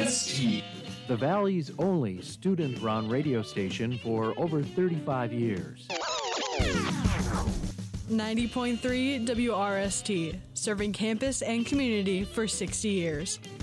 The Valley's only student-run radio station for over 35 years. 90.3 WRST, serving campus and community for 60 years.